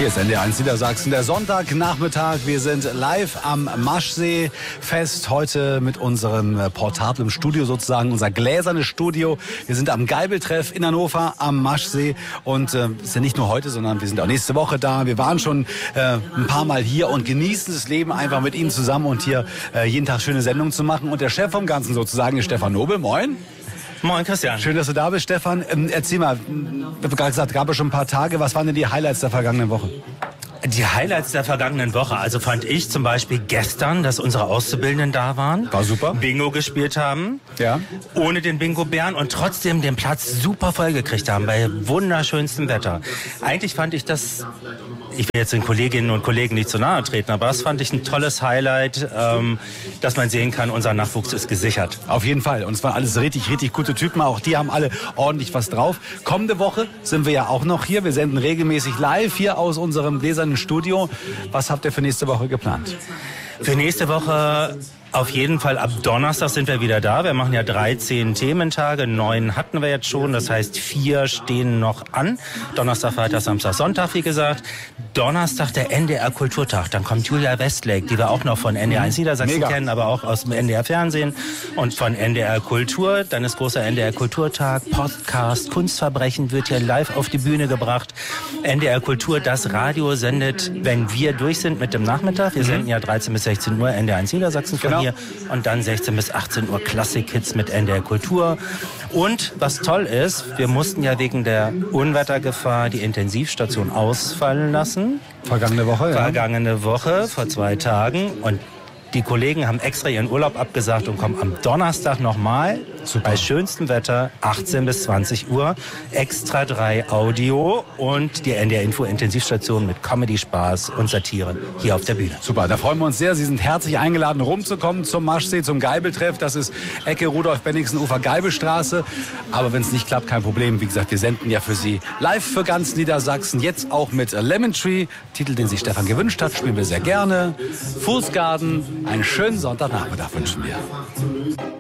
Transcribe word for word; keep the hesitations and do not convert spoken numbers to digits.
Hier ist N D R eins Niedersachsen, der Sonntagnachmittag. Wir sind live am Maschsee-Fest, heute mit unserem portablen Studio sozusagen, unser gläsernes Studio. Wir sind am Geibeltreff in Hannover am Maschsee und äh, ist ja nicht nur heute, sondern wir sind auch nächste Woche da. Wir waren schon äh, ein paar Mal hier und genießen das Leben einfach mit Ihnen zusammen und hier äh, jeden Tag schöne Sendungen zu machen. Und der Chef vom Ganzen sozusagen ist Stefan Nobel. Moin. Moin, Christian. Schön, dass du da bist, Stefan. Ähm, erzähl mal, ich habe gerade gesagt, gab es schon ein paar Tage. Was waren denn die Highlights der vergangenen Woche? Die Highlights der vergangenen Woche, also fand ich zum Beispiel gestern, dass unsere Auszubildenden da waren. War super. Bingo gespielt haben. Ja. Ohne den Bingo-Bären und trotzdem den Platz super voll gekriegt haben bei wunderschönstem Wetter. Eigentlich fand ich das, ich will jetzt den Kolleginnen und Kollegen nicht zu nahe treten, aber das fand ich ein tolles Highlight, ähm, dass man sehen kann, unser Nachwuchs ist gesichert. Auf jeden Fall. Und es waren alles richtig, richtig gute Typen. Auch die haben alle ordentlich was drauf. Kommende Woche sind wir ja auch noch hier. Wir senden regelmäßig live hier aus unserem gläsernen Studio. Was habt ihr für nächste Woche geplant? Für nächste Woche auf jeden Fall ab Donnerstag sind wir wieder da. Wir machen ja dreizehn Thementage, neun hatten wir jetzt schon. Das heißt, vier stehen noch an. Donnerstag, Freitag, Samstag, Sonntag, wie gesagt. Donnerstag der N D R Kulturtag. Dann kommt Julia Westlake, die wir auch noch von N D R eins Niedersachsen Mega. kennen, aber auch aus dem N D R Fernsehen und von N D R Kultur. Dann ist großer N D R Kulturtag, Podcast, Kunstverbrechen wird hier live auf die Bühne gebracht. N D R Kultur, das Radio sendet, wenn wir durch sind mit dem Nachmittag. Wir senden ja dreizehn bis sechzehn Uhr N D R eins Niedersachsen von Genau. hier. Und dann sechzehn bis achtzehn Uhr Klassik-Hits mit N D R Kultur. Und was toll ist, wir mussten ja wegen der Unwettergefahr die Intensivstation ausfallen lassen. Vergangene Woche, ja. Vergangene Woche, vor zwei Tagen. Und die Kollegen haben extra ihren Urlaub abgesagt und kommen am Donnerstag nochmal bei schönstem Wetter, achtzehn bis zwanzig Uhr, extra drei Audio und die N D R Info Intensivstation mit Comedy, Spaß und Satire hier auf der Bühne. Super, da freuen wir uns sehr. Sie sind herzlich eingeladen, rumzukommen zum Maschsee, zum Geibeltreff. Das ist Ecke Rudolf-Bennigsen-Ufer Geibelstraße. Aber wenn es nicht klappt, kein Problem. Wie gesagt, wir senden ja für Sie live für ganz Niedersachsen. Jetzt auch mit Lemon Tree, Titel, den sich Stefan gewünscht hat, spielen wir sehr gerne. Fool's Garden, einen schönen Sonntagnachmittag wünschen wir.